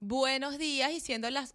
Buenos días, y siendo las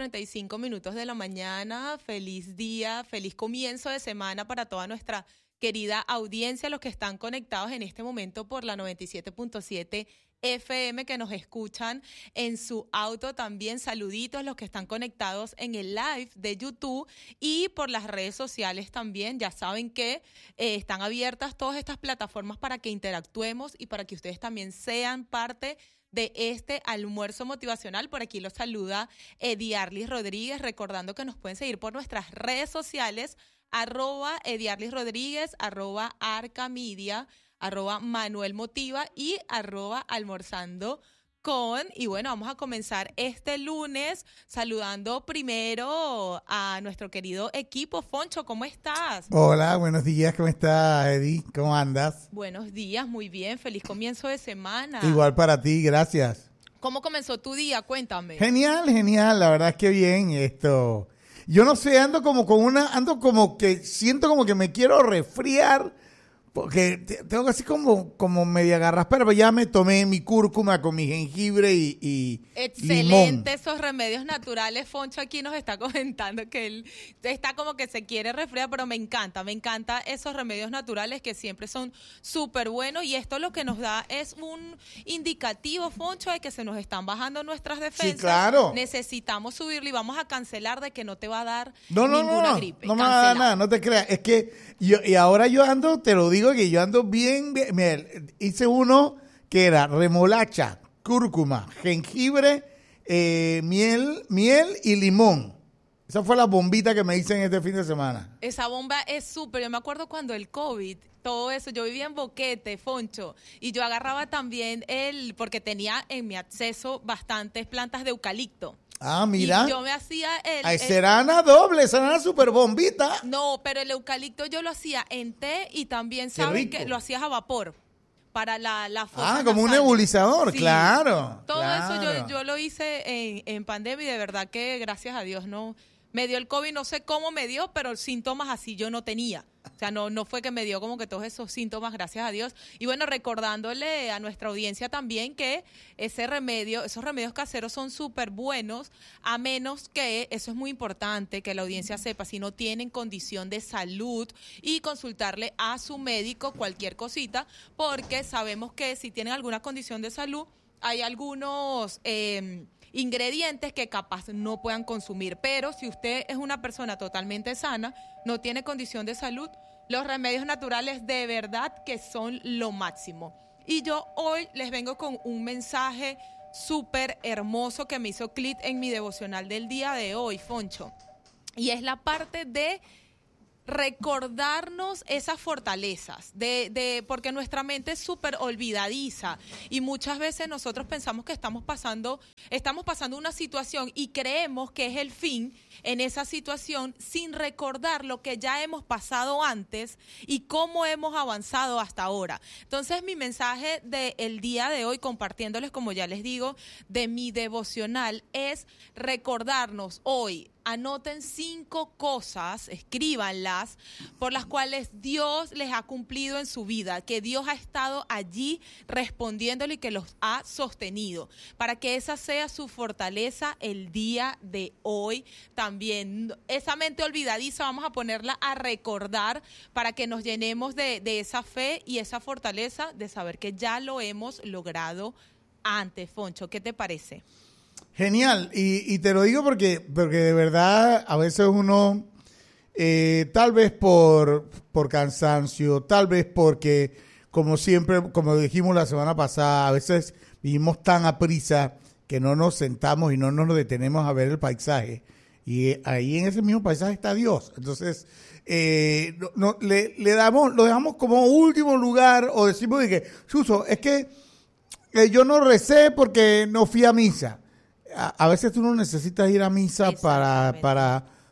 11:35 de la mañana, feliz día, feliz comienzo de semana para toda nuestra querida audiencia, los que están conectados en este momento por la 97.7 FM, que nos escuchan en su auto también. Saluditos los que están conectados en el live de YouTube y por las redes sociales también. Ya saben que están abiertas todas estas plataformas para que interactuemos y para que ustedes también sean parte de este almuerzo motivacional. Por aquí los saluda Ediarlis Rodríguez, recordando que nos pueden seguir por nuestras redes sociales, @Ediarlis Rodríguez, @Arcamedia, @Manuel Motiva y @Almorzando con. Y bueno, vamos a comenzar este lunes saludando primero a nuestro querido equipo. Foncho, ¿cómo estás? Hola, buenos días, ¿cómo estás, Eddie? ¿Cómo andas? Buenos días, muy bien, feliz comienzo de semana. Igual para ti, gracias. ¿Cómo comenzó tu día? Cuéntame. Genial, la verdad es que bien esto. Yo no sé, ando como que siento como que me quiero resfriar, porque tengo así como media garraspera, pero ya me tomé mi cúrcuma con mi jengibre y Excelente, limón. esos remedios naturales. Foncho aquí nos está comentando que él está como que se quiere resfriar, pero me encanta esos remedios naturales que siempre son súper buenos, y esto lo que nos da es un indicativo, Foncho, de que se nos están bajando nuestras defensas. Sí, claro. Necesitamos subirlo y vamos a cancelar de que no te va a dar No, ninguna gripe. no me va a dar nada, no te creas. Es que ahora yo ando, te lo digo, que yo ando bien. Mira, hice uno que era remolacha, cúrcuma, jengibre, miel y limón. Esa fue la bombita que me hice en este fin de semana. Esa bomba es súper. Yo me acuerdo cuando el COVID, todo eso, yo vivía en Boquete, Foncho, y yo agarraba también porque tenía en mi acceso bastantes plantas de eucalipto. Ah, mira. Y yo me hacía será una doble, será una super bombita. No, pero el eucalipto yo lo hacía en té, y también, ¿sabes que lo hacías a vapor? Para la fosa como un nasal. nebulizador, Sí. claro. Todo claro. eso yo lo hice en pandemia, y de verdad que gracias a Dios no me dio el COVID. No sé cómo me dio, pero síntomas así yo no tenía. O sea, no fue que me dio como que todos esos síntomas, gracias a Dios. Y bueno, recordándole a nuestra audiencia también que esos remedios caseros son súper buenos, a menos que, eso es muy importante que la audiencia sepa, si no tienen condición de salud, y consultarle a su médico cualquier cosita, porque sabemos que si tienen alguna condición de salud, hay algunos ingredientes que capaz no puedan consumir. Pero si usted es una persona totalmente sana, no tiene condición de salud, los remedios naturales de verdad que son lo máximo. Y yo hoy les vengo con un mensaje súper hermoso que me hizo clic en mi devocional del día de hoy, Foncho. Y es la parte de recordarnos esas fortalezas, porque nuestra mente es súper olvidadiza, y muchas veces nosotros pensamos que estamos pasando una situación y creemos que es el fin en esa situación, sin recordar lo que ya hemos pasado antes y cómo hemos avanzado hasta ahora. Entonces, mi mensaje del día de hoy, compartiéndoles, como ya les digo, de mi devocional, es recordarnos hoy. Anoten 5 cosas, escríbanlas, por las cuales Dios les ha cumplido en su vida, que Dios ha estado allí respondiéndole y que los ha sostenido, para que esa sea su fortaleza el día de hoy. También esa mente olvidadiza vamos a ponerla a recordar, para que nos llenemos de esa fe y esa fortaleza de saber que ya lo hemos logrado antes. Foncho, ¿qué te parece? Genial, y te lo digo porque de verdad a veces uno, tal vez por cansancio, tal vez porque, como siempre, como dijimos la semana pasada, a veces vivimos tan a prisa que no nos sentamos y no nos detenemos a ver el paisaje. Y ahí en ese mismo paisaje está Dios. Entonces, lo dejamos como último lugar, o decimos de que, Suso, es que yo no recé porque no fui a misa. A veces tú no necesitas ir a misa para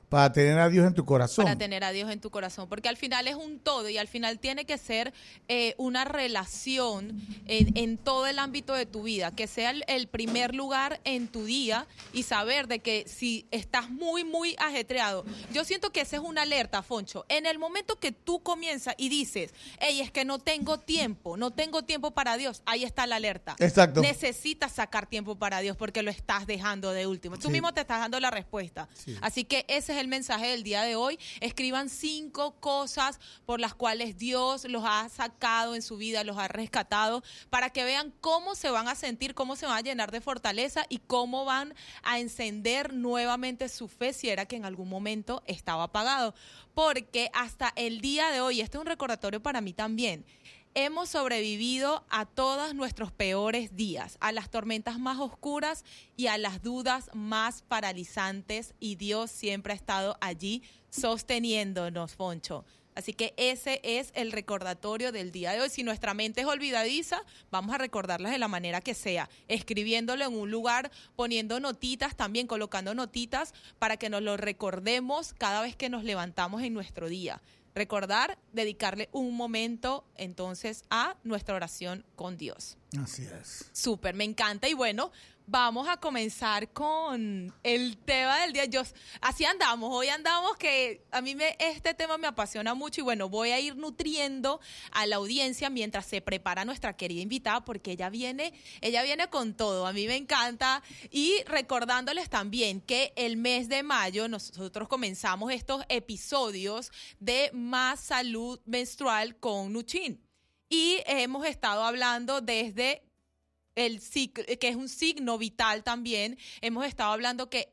para tener a Dios en tu corazón. Para tener a Dios en tu corazón, porque al final es un todo y al final tiene que ser una relación en todo el ámbito de tu vida, que sea el primer lugar en tu día y saber de que si estás muy, muy ajetreado, yo siento que esa es una alerta, Foncho. En el momento que tú comienzas y dices, hey, es que no tengo tiempo para Dios, ahí está la alerta. Exacto. Necesitas sacar tiempo para Dios porque lo estás dejando de último. Tú mismo te estás dando la respuesta. Sí. Así que ese es el mensaje del día de hoy. Escriban 5 cosas por las cuales Dios los ha sacado en su vida, los ha rescatado, para que vean cómo se van a sentir, cómo se van a llenar de fortaleza y cómo van a encender nuevamente su fe si era que en algún momento estaba apagado. Porque hasta el día de hoy, este es un recordatorio para mí también, hemos sobrevivido a todos nuestros peores días, a las tormentas más oscuras y a las dudas más paralizantes, y Dios siempre ha estado allí sosteniéndonos, Foncho. Así que ese es el recordatorio del día de hoy. Si nuestra mente es olvidadiza, vamos a recordarlas de la manera que sea, escribiéndolo en un lugar, poniendo notitas también, colocando notitas para que nos lo recordemos cada vez que nos levantamos en nuestro día. Recordar, dedicarle un momento entonces a nuestra oración con Dios. Así es. Súper, me encanta. Y bueno, vamos a comenzar con el tema del día. Así andamos, hoy andamos, que a mí este tema me apasiona mucho y bueno, voy a ir nutriendo a la audiencia mientras se prepara nuestra querida invitada, porque ella viene con todo, a mí me encanta. Y recordándoles también que el mes de mayo nosotros comenzamos estos episodios de Más Salud Menstrual con Nuchin. Y hemos estado hablando desde el ciclo, que es un signo vital también. Hemos estado hablando que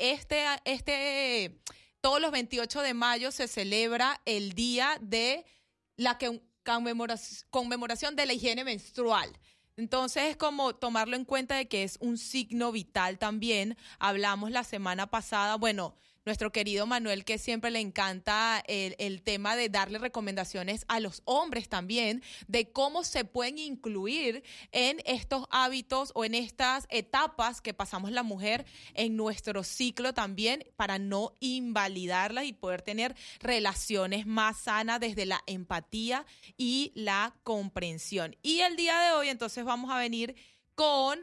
todos los 28 de mayo se celebra el día de la conmemoración de la higiene menstrual. Entonces es como tomarlo en cuenta de que es un signo vital también. Hablamos la semana pasada, bueno, nuestro querido Manuel, que siempre le encanta el tema de darle recomendaciones a los hombres también, de cómo se pueden incluir en estos hábitos o en estas etapas que pasamos la mujer en nuestro ciclo también, para no invalidarlas y poder tener relaciones más sanas desde la empatía y la comprensión. Y el día de hoy entonces vamos a venir con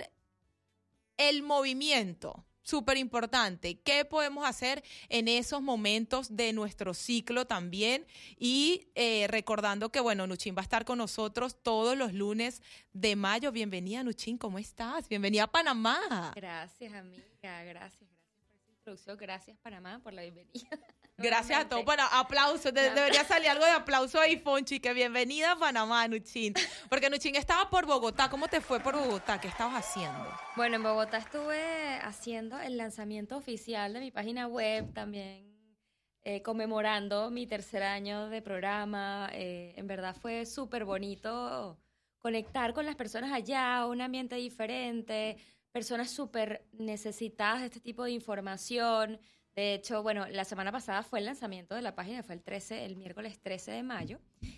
el movimiento. Súper importante. ¿Qué podemos hacer en esos momentos de nuestro ciclo también? Y recordando que, bueno, Nuchin va a estar con nosotros todos los lunes de mayo. Bienvenida, Nuchin, ¿cómo estás? Bienvenida a Panamá. Gracias, amiga. Gracias por esa introducción. Gracias, Panamá, por la bienvenida. Gracias a todos. Bueno, aplausos. Debería salir algo de aplauso ahí, Fonchi, que bienvenida a Panamá, Nuchin. Porque Nuchin estaba por Bogotá. ¿Cómo te fue por Bogotá? ¿Qué estabas haciendo? Bueno, en Bogotá estuve haciendo el lanzamiento oficial de mi página web, también conmemorando mi 3er año de programa. En verdad fue súper bonito conectar con las personas allá, un ambiente diferente, personas súper necesitadas de este tipo de información. De hecho, bueno, la semana pasada fue el lanzamiento de la página, fue el miércoles 13 de mayo.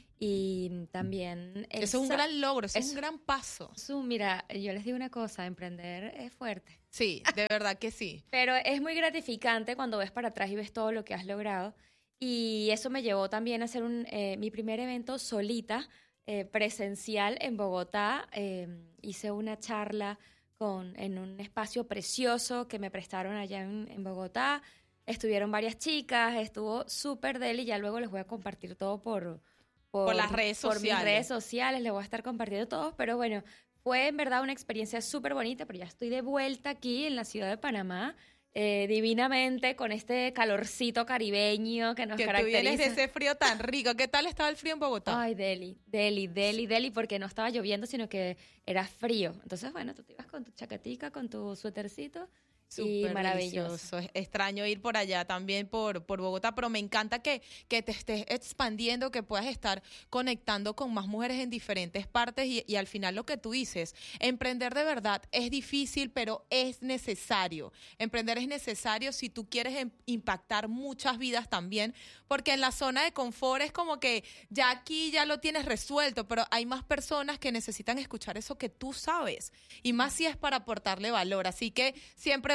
Y también... Eso es un gran logro, eso es un gran paso. Mira, yo les digo una cosa, emprender es fuerte. Sí, de verdad que sí. Pero es muy gratificante cuando ves para atrás y ves todo lo que has logrado. Y eso me llevó también a hacer mi primer evento solita, presencial en Bogotá. Hice una charla en un espacio precioso que me prestaron allá en Bogotá. Estuvieron varias chicas, estuvo súper deli. Ya luego les voy a compartir todo por las redes sociales. Por mis redes sociales les voy a estar compartiendo todo. Pero bueno, fue en verdad una experiencia súper bonita. Pero ya estoy de vuelta aquí en la ciudad de Panamá, divinamente, con este calorcito caribeño que nos caracteriza. Que tú vienes de ese frío tan rico. ¿Qué tal estaba el frío en Bogotá? Ay, deli, porque no estaba lloviendo, sino que era frío. Entonces, bueno, tú te ibas con tu chaquetica, con tu suétercito. Y maravilloso. Extraño ir por allá también, por Bogotá, pero me encanta que te estés expandiendo, que puedas estar conectando con más mujeres en diferentes partes y al final lo que tú dices, emprender de verdad es difícil, pero es necesario. Emprender es necesario si tú quieres impactar muchas vidas también, porque en la zona de confort es como que ya aquí ya lo tienes resuelto, pero hay más personas que necesitan escuchar eso que tú sabes, y más si es para aportarle valor. Así que siempre va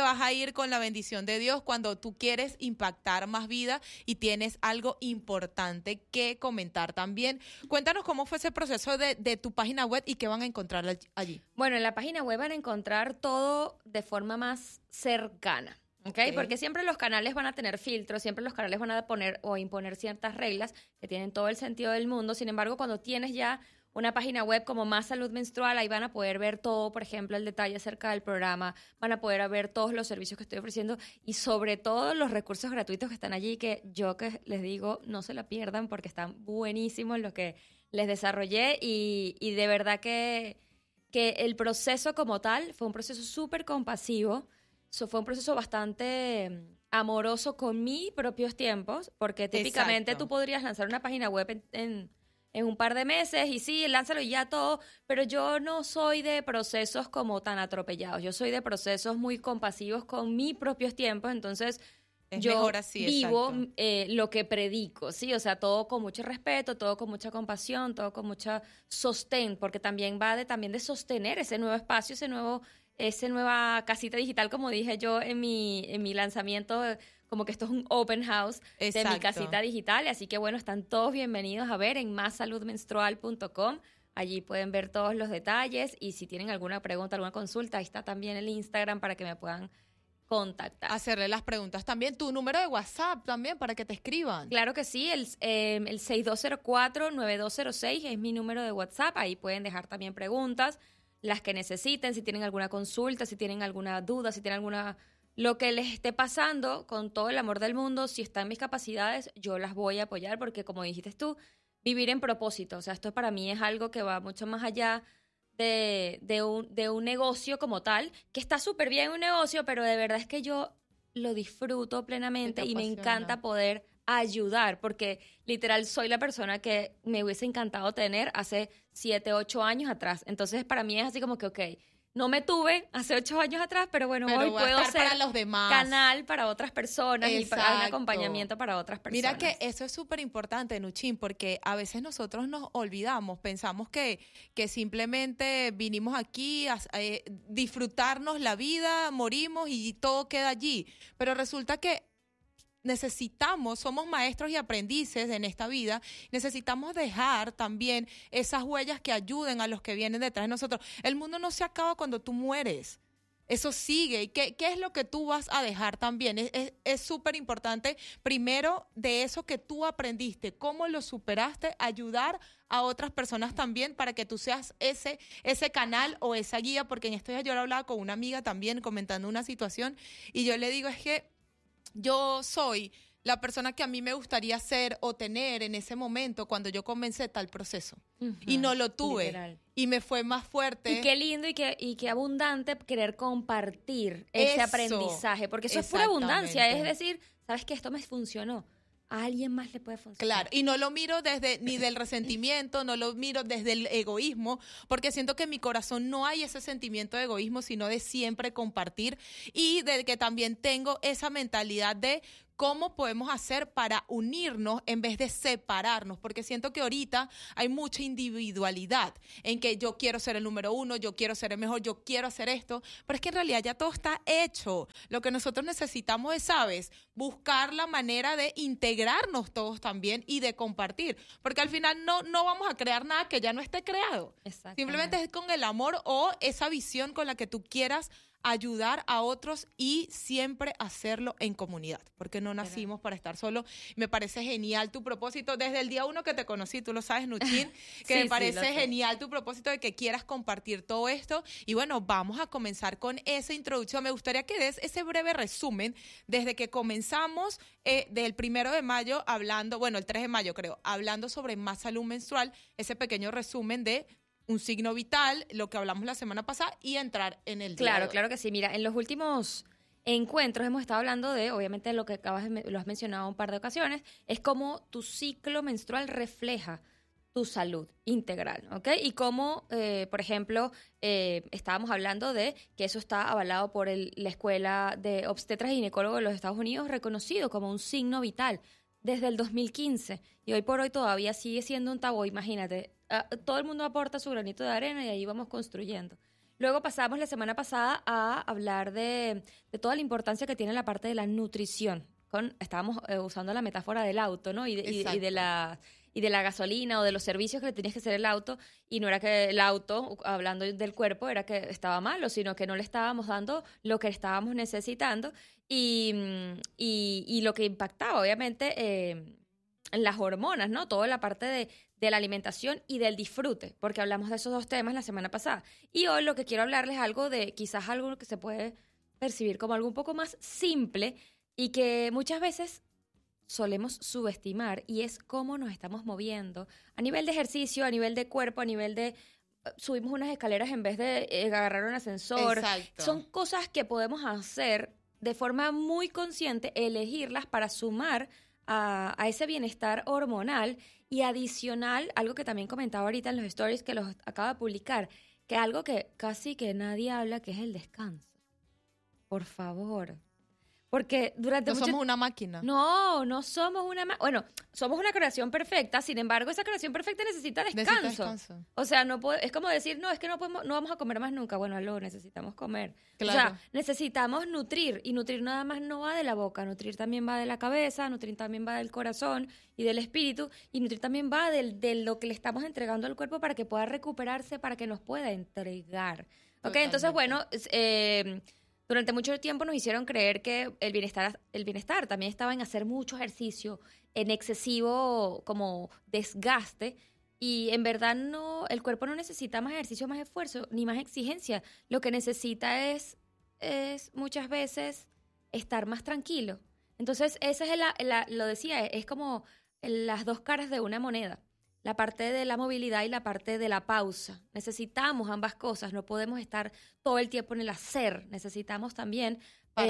vas a ir con la bendición de Dios cuando tú quieres impactar más vida y tienes algo importante que comentar también. Cuéntanos cómo fue ese proceso de tu página web y qué van a encontrar allí. Bueno, en la página web van a encontrar todo de forma más cercana. ¿Okay? Porque siempre los canales van a tener filtros, siempre los canales van a poner o imponer ciertas reglas que tienen todo el sentido del mundo. Sin embargo, cuando tienes ya una página web como Más Salud Menstrual, ahí van a poder ver todo, por ejemplo, el detalle acerca del programa, van a poder ver todos los servicios que estoy ofreciendo y sobre todo los recursos gratuitos que están allí, que yo que les digo, no se la pierdan porque están buenísimos los que les desarrollé y de verdad que el proceso como tal fue un proceso súper compasivo. Fue un proceso bastante amoroso con mis propios tiempos, porque típicamente tú podrías lanzar una página web en un par de meses y sí, lánzalo y ya todo, pero yo no soy de procesos como tan atropellados, yo soy de procesos muy compasivos con mis propios tiempos, entonces yo así, vivo lo que predico, ¿sí? O sea, todo con mucho respeto, todo con mucha compasión, todo con mucha sostén, porque también va también de sostener ese nuevo espacio, esa nueva casita digital, como dije yo en mi lanzamiento, como que esto es un open house de mi casita digital. Así que bueno, están todos bienvenidos a ver en massaludmenstrual.com. Allí pueden ver todos los detalles y si tienen alguna pregunta, alguna consulta, ahí está también el Instagram para que me puedan contactar. Hacerle las preguntas también. Tu número de WhatsApp también para que te escriban. Claro que sí, el 6204-9206 es mi número de WhatsApp. Ahí pueden dejar también preguntas, las que necesiten, si tienen alguna consulta, si tienen alguna duda, si tienen lo que les esté pasando, con todo el amor del mundo, si está en mis capacidades, yo las voy a apoyar porque, como dijiste tú, vivir en propósito. O sea, esto para mí es algo que va mucho más allá de un negocio como tal, que está súper bien un negocio, pero de verdad es que yo lo disfruto plenamente y me encanta poder ayudar, porque literal soy la persona que me hubiese encantado tener hace 7, 8 años atrás. Entonces para mí es así como que, ok, no me tuve hace 8 años atrás, pero bueno, hoy puedo ser para los demás, canal para otras personas y para un acompañamiento para otras personas. Mira que eso es súper importante, Nuchin, porque a veces nosotros nos olvidamos, pensamos que simplemente vinimos aquí a disfrutarnos la vida, morimos y todo queda allí, pero resulta que somos maestros y aprendices en esta vida, necesitamos dejar también esas huellas que ayuden a los que vienen detrás de nosotros. El mundo no se acaba cuando tú mueres, eso sigue. ¿Y qué es lo que tú vas a dejar también? Es súper importante, primero, de eso que tú aprendiste, cómo lo superaste, ayudar a otras personas también para que tú seas ese canal o esa guía, porque en estos días yo lo hablaba con una amiga también comentando una situación y yo le digo, es que yo soy la persona que a mí me gustaría ser o tener en ese momento cuando yo comencé tal proceso. Y no lo tuve. Literal. Y me fue más fuerte. Y qué lindo y qué abundante querer compartir ese aprendizaje, porque eso es pura abundancia. Es decir, ¿sabes qué? Esto me funcionó. A alguien más le puede funcionar. Claro, y no lo miro ni del resentimiento, no lo miro desde el egoísmo, porque siento que en mi corazón no hay ese sentimiento de egoísmo, sino de siempre compartir y de que también tengo esa mentalidad de cómo podemos hacer para unirnos en vez de separarnos, porque siento que ahorita hay mucha individualidad en que yo quiero ser el número uno, yo quiero ser el mejor, yo quiero hacer esto, pero es que en realidad ya todo está hecho. Lo que nosotros necesitamos es, ¿sabes?, buscar la manera de integrarnos todos también y de compartir, porque al final no vamos a crear nada que ya no esté creado. Simplemente es con el amor o esa visión con la que tú quieras ayudar a otros y siempre hacerlo en comunidad, porque no nacimos para estar solos. Me parece genial tu propósito, desde el día 1 que te conocí, tú lo sabes, Nuchin, que sí, me parece genial tu propósito de que quieras compartir todo esto. Y bueno, vamos a comenzar con esa introducción. Me gustaría que des ese breve resumen desde que comenzamos del 1 de mayo hablando, bueno, el 3 de mayo creo, hablando sobre Más Salud Menstrual, ese pequeño resumen de un signo vital, lo que hablamos la semana pasada, y entrar en el día de hoy. Claro que sí. Mira, en los últimos encuentros hemos estado hablando de, obviamente, lo que lo has mencionado un par de ocasiones, es cómo tu ciclo menstrual refleja tu salud integral, ¿ok? Y cómo, por ejemplo, estábamos hablando de que eso está avalado por la Escuela de Obstetras y Ginecólogos de los Estados Unidos, reconocido como un signo vital desde el 2015, y hoy por hoy todavía sigue siendo un tabú. Imagínate, todo el mundo aporta su granito de arena y ahí vamos construyendo. Luego pasamos la semana pasada a hablar de toda la importancia que tiene la parte de la nutrición. Estábamos usando la metáfora del auto, ¿no? Y de la gasolina o de los servicios que le tenías que hacer el auto, y no era que el auto, hablando del cuerpo, era que estaba malo, sino que no le estábamos dando lo que estábamos necesitando y lo que impactaba, obviamente, en las hormonas, ¿no? Toda la parte de la alimentación y del disfrute, porque hablamos de esos dos temas la semana pasada. Y hoy lo que quiero hablarles es algo de quizás algo que se puede percibir como algo un poco más simple y que muchas veces solemos subestimar, y es cómo nos estamos moviendo a nivel de ejercicio, a nivel de cuerpo, a nivel de subimos unas escaleras en vez de agarrar un ascensor. Exacto. Son cosas que podemos hacer de forma muy consciente, elegirlas para sumar a ese bienestar hormonal, y adicional, algo que también comentaba ahorita en los stories que los acabo de publicar, que algo que casi que nadie habla, que es el descanso. Por favor. Porque durante No somos una máquina. No somos una máquina. Bueno, somos una creación perfecta, sin embargo, esa creación perfecta necesita descanso. Necesita descanso. O sea, es como decir, no, es que no vamos a comer más nunca. Bueno, luego necesitamos comer. Claro. O sea, necesitamos nutrir, y nutrir nada más no va de la boca, nutrir también va de la cabeza, nutrir también va del corazón y del espíritu, y nutrir también va de lo que le estamos entregando al cuerpo para que pueda recuperarse, para que nos pueda entregar. ¿Ok? Entonces, bueno, durante mucho tiempo nos hicieron creer que el bienestar también estaba en hacer mucho ejercicio, en excesivo como desgaste, y en verdad no, el cuerpo no necesita más ejercicio, más esfuerzo, ni más exigencia. Lo que necesita es muchas veces estar más tranquilo. Entonces, esa es lo decía, es como las dos caras de una moneda. La parte de la movilidad y la parte de la pausa. Necesitamos ambas cosas, no podemos estar todo el tiempo en el hacer. Necesitamos también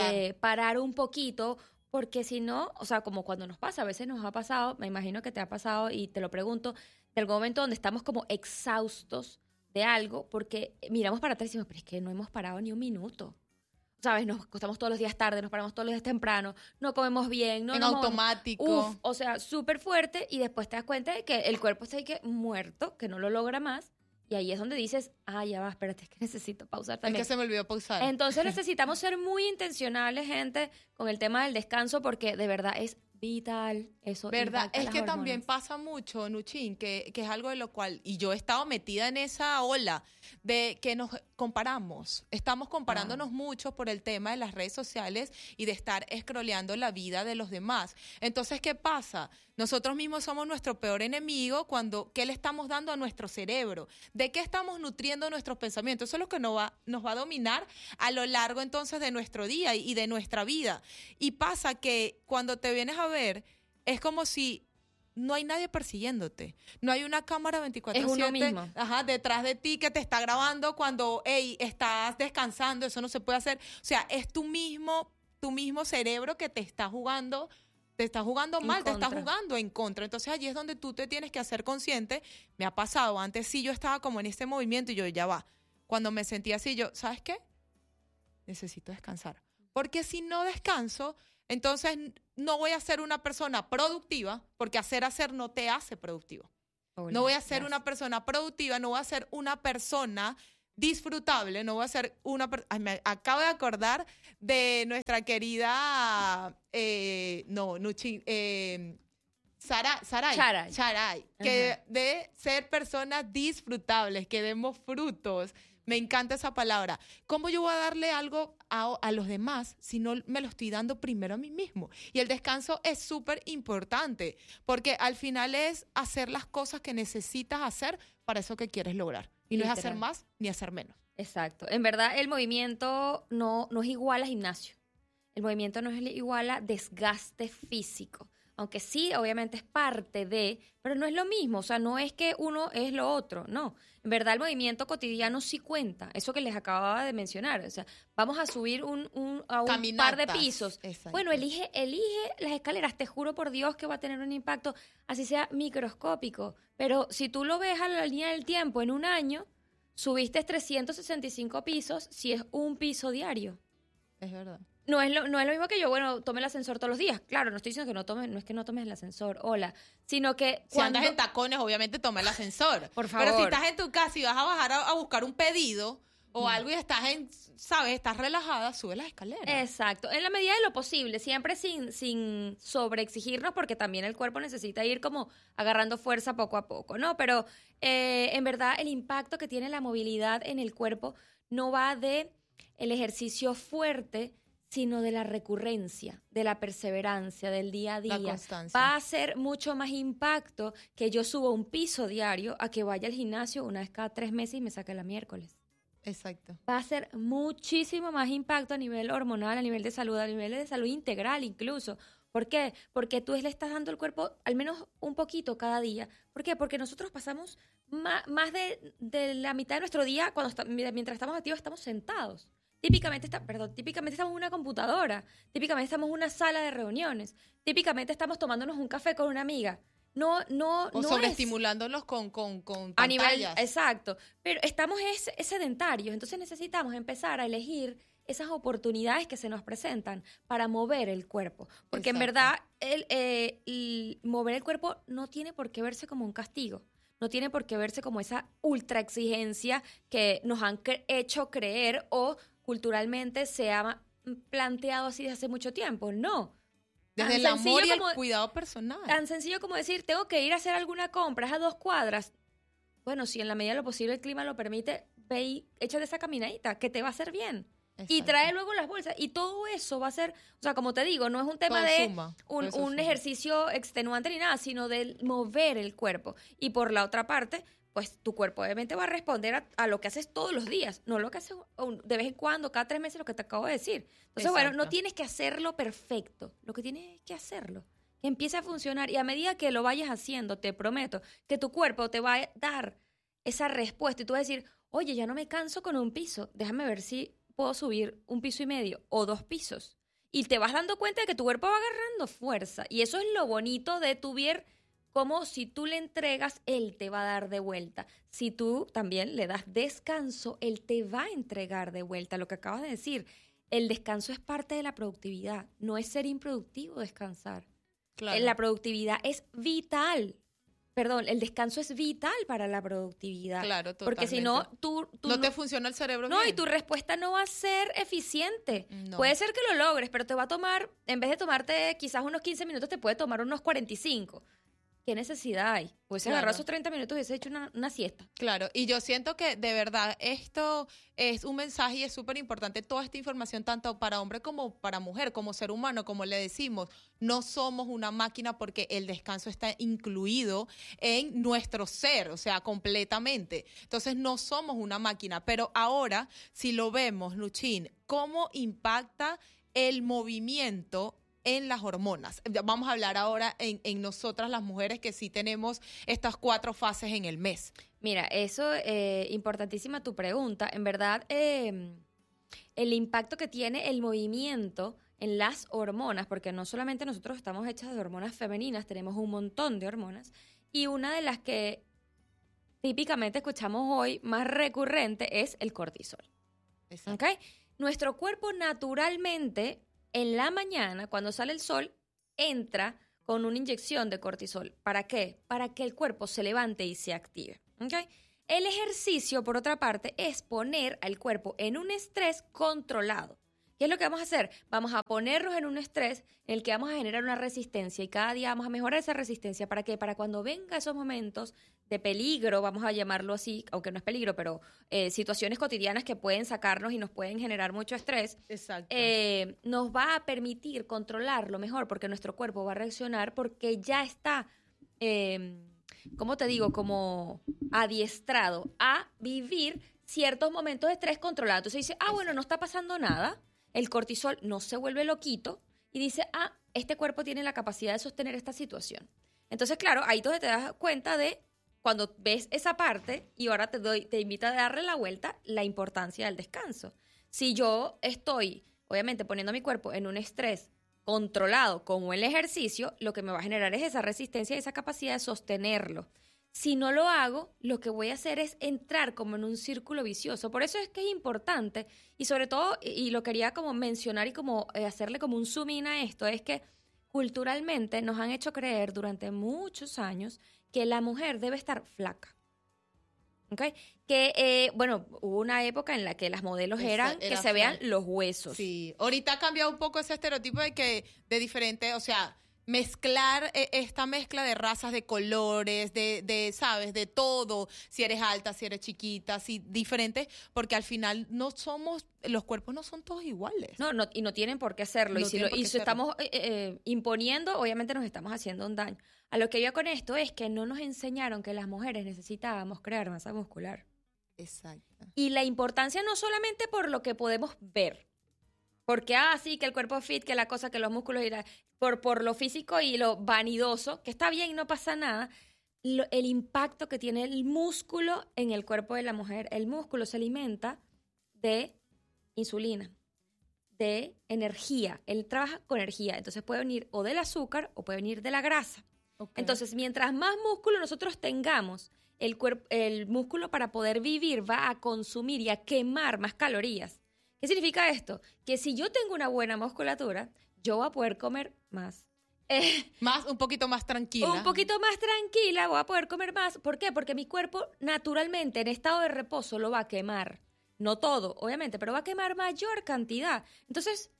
parar un poquito, porque si no, o sea, como cuando nos pasa, a veces nos ha pasado, me imagino que te ha pasado, y te lo pregunto, de algún momento donde estamos como exhaustos de algo, porque miramos para atrás y decimos, pero es que no hemos parado ni un minuto. ¿Sabes? Nos acostamos todos los días tarde, nos paramos todos los días temprano, no comemos bien, en automático. O sea, súper fuerte, y después te das cuenta de que el cuerpo está ahí que muerto, que no lo logra más, y ahí es donde dices, ya va, espérate, es que necesito pausar también. Es que se me olvidó pausar. Entonces necesitamos ser muy intencionales, gente, con el tema del descanso, porque de verdad es vital eso. ¿Verdad? Es que también hormonas. pasa mucho, Nuchin, que es algo de lo cual, y yo he estado metida en esa ola de que nos comparamos. Estamos comparándonos mucho por el tema de las redes sociales y de estar scrolleando la vida de los demás. Entonces, ¿qué pasa? Nosotros mismos somos nuestro peor enemigo ¿qué le estamos dando a nuestro cerebro? ¿De qué estamos nutriendo nuestros pensamientos? Eso es lo que nos va a dominar a lo largo entonces de nuestro día y de nuestra vida. Y pasa que cuando te vienes a ver, es como si no hay nadie persiguiéndote. No hay una cámara 24/7 es uno mismo. Detrás de ti que te está grabando cuando estás descansando. Eso no se puede hacer. O sea, es tu mismo cerebro que te está jugando mal, te está jugando en contra. Entonces allí es donde tú te tienes que hacer consciente. Me ha pasado, antes sí yo estaba como en este movimiento y yo ya va. Cuando me sentía así, yo, ¿sabes qué? Necesito descansar. Porque si no descanso, entonces no voy a ser una persona productiva, porque hacer no te hace productivo. No voy a ser una persona productiva, no voy a ser una persona disfrutable, no voy a ser me acabo de acordar de nuestra querida Saray, que de ser personas disfrutables, que demos frutos. Me encanta esa palabra. ¿Cómo yo voy a darle algo a los demás si no me lo estoy dando primero a mí mismo? Y el descanso es súper importante, porque al final es hacer las cosas que necesitas hacer para eso que quieres lograr. Y no es hacer más ni hacer menos. Exacto. En verdad, el movimiento no es igual a gimnasio. El movimiento no es igual a desgaste físico. Aunque sí, obviamente es parte de, pero no es lo mismo. O sea, no es que uno es lo otro, no. En verdad, el movimiento cotidiano sí cuenta. Eso que les acababa de mencionar. O sea, vamos a subir a un par de pisos. Exacto. Bueno, elige las escaleras. Te juro por Dios que va a tener un impacto, así sea microscópico. Pero si tú lo ves a la línea del tiempo, en un año, subiste 365 pisos si es un piso diario. Es verdad. No es lo mismo que yo, tome el ascensor todos los días. Claro, no estoy diciendo que no es que no tomes el ascensor, sino que si andas en tacones, obviamente toma el ascensor. Por favor. Pero si estás en tu casa y vas a bajar a buscar un pedido o algo y estás ¿sabes? Estás relajada, sube las escaleras. Exacto, en la medida de lo posible, siempre sin sobreexigirnos, porque también el cuerpo necesita ir como agarrando fuerza poco a poco, ¿no? Pero en verdad el impacto que tiene la movilidad en el cuerpo no va de el ejercicio fuerte, sino de la recurrencia, de la perseverancia, del día a día. La constancia. Va a ser mucho más impacto que yo suba un piso diario a que vaya al gimnasio una vez cada 3 meses y me saque la miércoles. Exacto. Va a ser muchísimo más impacto a nivel hormonal, a nivel de salud integral incluso. ¿Por qué? Porque tú le estás dando al cuerpo al menos un poquito cada día. ¿Por qué? Porque nosotros pasamos más de la mitad de nuestro día mientras estamos activos estamos sentados. Típicamente estamos en una computadora, típicamente estamos en una sala de reuniones, típicamente estamos tomándonos un café con una amiga. No sobreestimulándolos con pantallas. A nivel, exacto. Pero estamos sedentarios, entonces necesitamos empezar a elegir esas oportunidades que se nos presentan para mover el cuerpo. Porque en verdad el mover el cuerpo no tiene por qué verse como un castigo. No tiene por qué verse como esa ultra exigencia que nos han hecho creer o culturalmente se ha planteado así desde hace mucho tiempo. No. Desde el amor y el cuidado personal. Tan sencillo como decir, tengo que ir a hacer alguna compra, es a 2 cuadras. Bueno, si en la medida de lo posible el clima lo permite, ve y échate esa caminadita, que te va a hacer bien. Exacto. Y trae luego las bolsas. Y todo eso va a ser, o sea, como te digo, no es un tema de un ejercicio extenuante ni nada, sino de mover el cuerpo. Y por la otra parte, pues tu cuerpo obviamente va a responder a lo que haces todos los días, no lo que haces de vez en cuando, cada 3 meses, lo que te acabo de decir. Entonces, exacto, bueno, no tienes que hacerlo perfecto, lo que tienes es que hacerlo, que empiece a funcionar y a medida que lo vayas haciendo, te prometo que tu cuerpo te va a dar esa respuesta y tú vas a decir, oye, ya no me canso con un piso, déjame ver si puedo subir 1,5 pisos o 2 pisos. Y te vas dando cuenta de que tu cuerpo va agarrando fuerza y eso es lo bonito de tu ver. Como si tú le entregas, él te va a dar de vuelta. Si tú también le das descanso, él te va a entregar de vuelta. Lo que acabas de decir, el descanso es parte de la productividad. No es ser improductivo descansar. Claro. La productividad es vital. Perdón, el descanso es vital para la productividad. Claro, totalmente. Porque si no, tú no te funciona el cerebro bien. No, y tu respuesta no va a ser eficiente. No. Puede ser que lo logres, pero te va a tomar, en vez de tomarte quizás unos 15 minutos, te puede tomar unos 45. ¿Qué necesidad hay? Hubiese agarrado esos 30 minutos y hubiese hecho una siesta. Claro, y yo siento que de verdad esto es un mensaje y es súper importante toda esta información, tanto para hombre como para mujer, como ser humano, como le decimos. No somos una máquina porque el descanso está incluido en nuestro ser, o sea, completamente. Entonces no somos una máquina, pero ahora, si lo vemos, Luchín, ¿cómo impacta el movimiento en las hormonas? Vamos a hablar ahora en nosotras las mujeres que sí tenemos estas 4 fases en el mes. Mira, eso importantísima tu pregunta. En verdad, el impacto que tiene el movimiento en las hormonas, porque no solamente nosotros estamos hechas de hormonas femeninas, tenemos un montón de hormonas, y una de las que típicamente escuchamos hoy más recurrente es el cortisol. Exacto. ¿Okay? Nuestro cuerpo naturalmente en la mañana, cuando sale el sol, entra con una inyección de cortisol. ¿Para qué? Para que el cuerpo se levante y se active. ¿Okay? El ejercicio, por otra parte, es poner al cuerpo en un estrés controlado. ¿Qué es lo que vamos a hacer? Vamos a ponernos en un estrés en el que vamos a generar una resistencia y cada día vamos a mejorar esa resistencia. ¿Para qué? Para cuando venga esos momentos de peligro, vamos a llamarlo así, aunque no es peligro, pero situaciones cotidianas que pueden sacarnos y nos pueden generar mucho estrés. Exacto. Nos va a permitir controlarlo mejor porque nuestro cuerpo va a reaccionar porque ya está, ¿cómo te digo? Como adiestrado a vivir ciertos momentos de estrés controlados. Entonces dice, bueno, no está pasando nada. El cortisol no se vuelve loquito y dice, este cuerpo tiene la capacidad de sostener esta situación. Entonces, claro, ahí donde te das cuenta de cuando ves esa parte y ahora te invito a darle la vuelta, la importancia del descanso. Si yo estoy, obviamente, poniendo a mi cuerpo en un estrés controlado como el ejercicio, lo que me va a generar es esa resistencia y esa capacidad de sostenerlo. Si no lo hago, lo que voy a hacer es entrar como en un círculo vicioso. Por eso es que es importante, y sobre todo, y lo quería como mencionar y como hacerle como un zoom in a esto, es que culturalmente nos han hecho creer durante muchos años que la mujer debe estar flaca. ¿ok? Que, bueno, hubo una época en la que las modelos eran que se vean los huesos. Sí, ahorita ha cambiado un poco ese estereotipo de diferente, o sea, mezclar esta mezcla de razas, de colores, ¿sabes? De todo, si eres alta, si eres chiquita, si diferentes, porque al final los cuerpos no son todos iguales. No, y no tienen por qué hacerlo. No Y si estamos imponiendo, obviamente nos estamos haciendo un daño. A lo que yo con esto es que no nos enseñaron que las mujeres necesitábamos crear masa muscular. Exacto. Y la importancia no solamente por lo que podemos ver, porque, sí, que el cuerpo fit, que la cosa, que los músculos, por lo físico y lo vanidoso, que está bien, no pasa nada, el impacto que tiene el músculo en el cuerpo de la mujer. El músculo se alimenta de insulina, de energía. Él trabaja con energía, entonces puede venir o del azúcar o puede venir de la grasa. Okay. Entonces, mientras más músculo nosotros tengamos, el músculo para poder vivir va a consumir y a quemar más calorías. ¿Qué significa esto? Que si yo tengo una buena musculatura, yo voy a poder comer más. Un poquito más tranquila. Un poquito más tranquila, voy a poder comer más. ¿Por qué? Porque mi cuerpo naturalmente en estado de reposo lo va a quemar. No todo, obviamente, pero va a quemar mayor cantidad. Entonces,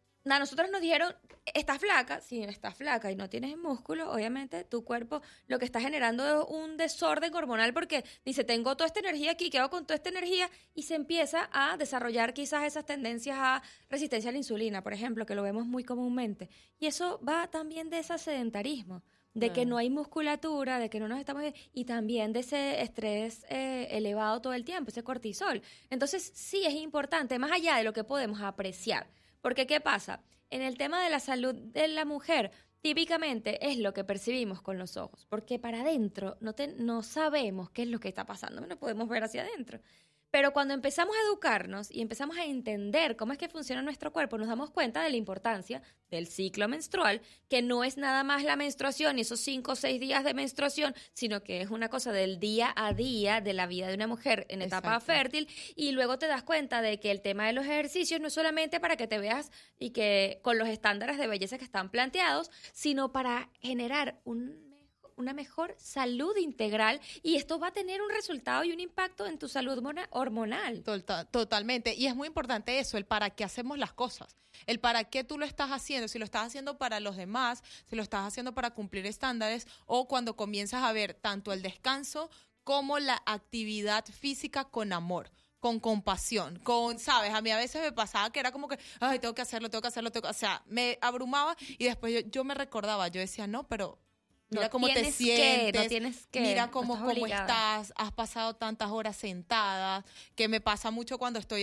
a nosotros nos dijeron, estás flaca. Si estás flaca y no tienes músculo, obviamente tu cuerpo lo que está generando es un desorden hormonal porque dice, tengo toda esta energía aquí, ¿qué hago con toda esta energía? Y se empieza a desarrollar quizás esas tendencias a resistencia a la insulina, por ejemplo, que lo vemos muy comúnmente. Y eso va también de ese sedentarismo, de que no hay musculatura, de que no nos estamos... Y también de ese estrés elevado todo el tiempo, ese cortisol. Entonces, sí es importante, más allá de lo que podemos apreciar. Porque, ¿qué pasa? En el tema de la salud de la mujer, típicamente es lo que percibimos con los ojos. Porque para adentro no sabemos qué es lo que está pasando. No podemos ver hacia adentro. Pero cuando empezamos a educarnos y empezamos a entender cómo es que funciona nuestro cuerpo, nos damos cuenta de la importancia del ciclo menstrual, que no es nada más la menstruación y esos 5 o 6 días de menstruación, sino que es una cosa del día a día de la vida de una mujer en etapa fértil. Y luego te das cuenta de que el tema de los ejercicios no es solamente para que te veas y que con los estándares de belleza que están planteados, sino para generar una mejor salud integral, y esto va a tener un resultado y un impacto en tu salud hormonal. Totalmente. Y es muy importante eso, el para qué hacemos las cosas, el para qué tú lo estás haciendo, si lo estás haciendo para los demás, si lo estás haciendo para cumplir estándares, o cuando comienzas a ver tanto el descanso como la actividad física con amor, con compasión, ¿sabes? A mí a veces me pasaba que era como que, ay, tengo que hacerlo, o sea, me abrumaba y después yo me recordaba, yo decía, no, pero mira cómo te sientes, no tienes que, mira cómo estás, has pasado tantas horas sentada, que me pasa mucho cuando estoy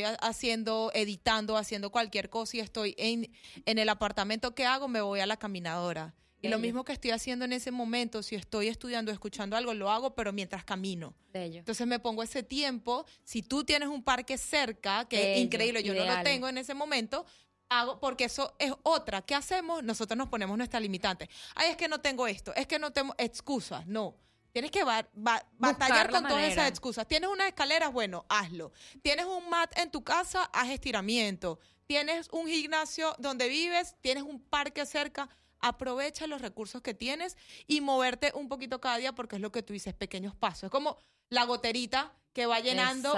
editando, haciendo cualquier cosa y estoy en el apartamento. ¿Qué hago? Me voy a la caminadora. Y lo mismo que estoy haciendo en ese momento, si estoy estudiando, escuchando algo, lo hago, pero mientras camino. Bello. Entonces me pongo ese tiempo. Si tú tienes un parque cerca, que es increíble, yo no lo tengo en ese momento, porque eso es otra. ¿Qué hacemos? Nosotros nos ponemos nuestra limitante. Ay, es que no tengo esto, es que no tengo excusas. No. Tienes que batallar con todas esas excusas. ¿Tienes unas escaleras? Bueno, hazlo. ¿Tienes un mat en tu casa? Haz estiramiento. ¿Tienes un gimnasio donde vives? ¿Tienes un parque cerca? Aprovecha los recursos que tienes y moverte un poquito cada día, porque es lo que tú dices, pequeños pasos. Es como la goterita que va llenando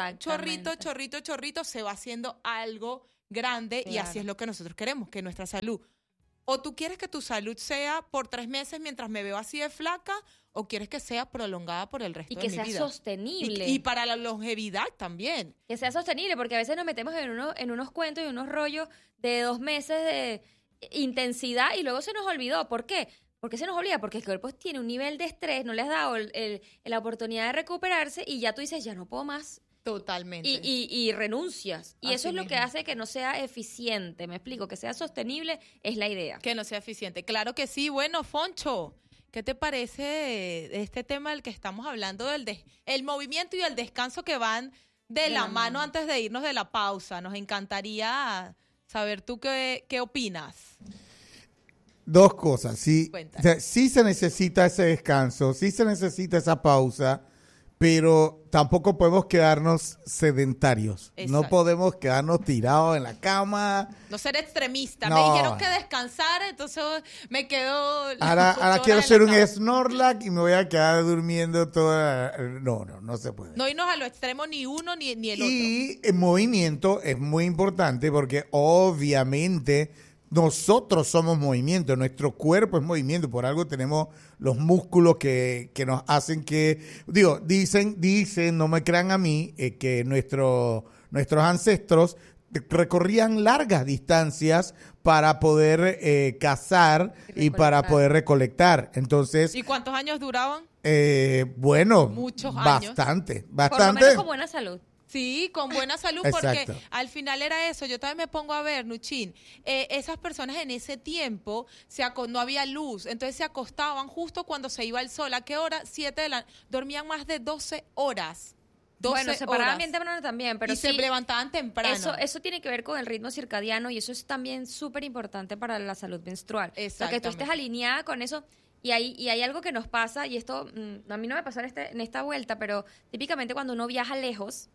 chorrito, se va haciendo algo grande. Claro. Y así es lo que nosotros queremos, que nuestra salud. O tú quieres que tu salud sea por 3 meses mientras me veo así de flaca, o quieres que sea prolongada por el resto de mi vida. Y que sea sostenible. Y para la longevidad también. Que sea sostenible, porque a veces nos metemos en unos cuentos y unos rollos de 2 meses de intensidad y luego se nos olvidó. ¿Por qué? ¿Por qué se nos olvida? Porque el cuerpo tiene un nivel de estrés, no le has dado la oportunidad de recuperarse y ya tú dices, ya no puedo más. Totalmente. Y renuncias. Y así eso es mismo. lo que hace que no sea eficiente. Me explico, que sea sostenible es la idea. Que no sea eficiente. Claro que sí. Bueno, Foncho, ¿qué te parece de este tema del que estamos hablando, el movimiento y el descanso que van de la mano antes de irnos de la pausa? Nos encantaría saber tú qué opinas. 2 cosas. Sí, o sea, sí se necesita ese descanso, sí se necesita esa pausa, pero tampoco podemos quedarnos sedentarios. Exacto. No podemos quedarnos tirados en la cama. No ser extremista. No. Me dijeron que descansara, entonces me quedo... Ahora quiero ser un Snorlax y me voy a quedar durmiendo toda... No se puede. No irnos a lo extremo ni uno ni el otro. Y el movimiento es muy importante porque obviamente nosotros somos movimiento, nuestro cuerpo es movimiento, por algo tenemos los músculos que nos hacen que, dicen, no me crean a mí, que nuestros ancestros recorrían largas distancias para poder cazar y para poder recolectar. Entonces, ¿Y cuántos años duraban? Bueno, Muchos años. bastante. Por lo menos con buena salud. Sí, con buena salud, Exacto. porque al final era eso. Yo también me pongo a ver, Nuchín, esas personas en ese tiempo no había luz, entonces se acostaban justo cuando se iba el sol. ¿A qué hora? 7 de la... Dormían más de 12 horas. 12 bueno, se paraban horas. bien temprano también, pero y se levantaban temprano. Eso tiene que ver con el ritmo circadiano y eso es también súper importante para la salud menstrual. O sea, que tú estés alineada con eso. Y hay algo que nos pasa, y esto a mí no me pasó en esta vuelta, pero típicamente cuando uno viaja lejos,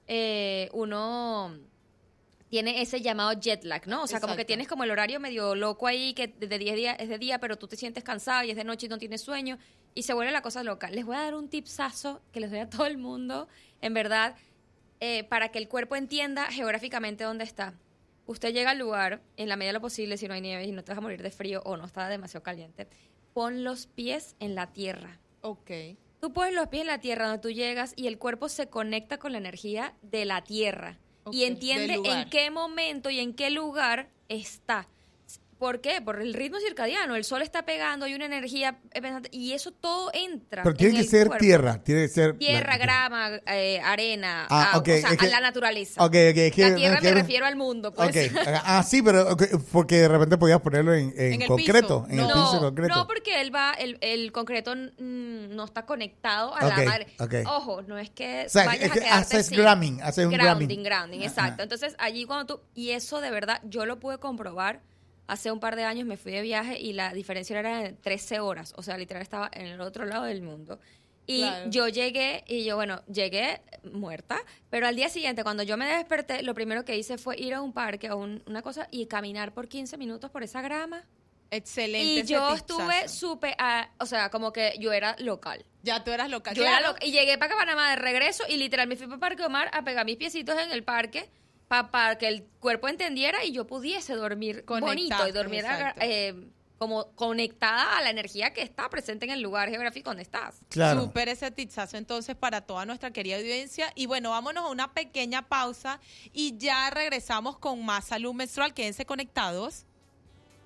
uno tiene ese llamado jet lag, ¿no? O sea, como que tienes como el horario medio loco ahí, que de 10 días es de día, pero tú te sientes cansado y es de noche y no tienes sueño, y se vuelve la cosa loca. Les voy a dar un tipsazo que les doy a todo el mundo, en verdad, para que el cuerpo entienda geográficamente dónde está. Usted llega al lugar, en la medida de lo posible, si no hay nieve y no te vas a morir de frío o no está demasiado caliente, pon los pies en la tierra. Ok. Tú pones los pies en la tierra donde tú llegas y el cuerpo se conecta con la energía de la tierra y entiende en qué momento y en qué lugar está. ¿Por qué? Por el ritmo circadiano. El sol está pegando, hay una energía y eso todo entra. Pero tiene que ser cuerpo. tierra, tiene que ser... Tierra, grama, arena, okay, o sea, a la naturaleza. La tierra me refiero al mundo. Pues. Okay. Sí, pero porque de repente podías ponerlo en concreto, piso. en el piso concreto. No, porque el concreto no está conectado a la madre. Okay. Ojo, no es que es vayas a que quedarte haces así. haces un Grounding, exacto. Entonces, allí cuando y eso de verdad, yo lo pude comprobar. Hace un par de años me fui de viaje y la diferencia era de 13 horas. O sea, literal estaba en el otro lado del mundo. Y yo llegué muerta. Pero al día siguiente, cuando yo me desperté, lo primero que hice fue ir a un parque, a una cosa, y caminar por 15 minutos por esa grama. Excelente. Y yo estuve súper, o sea, como que yo era local. Ya tú eras local. Yo era local. Y llegué para Panamá de regreso y literal me fui para Parque Omar a pegar mis piecitos en el parque. Para que el cuerpo entendiera y yo pudiese dormir bonito y dormir como conectada a la energía que está presente en el lugar geográfico donde estás. Claro. Súper ese tizazo entonces para toda nuestra querida audiencia. Y bueno, vámonos a una pequeña pausa y ya regresamos con más salud menstrual. Quédense conectados.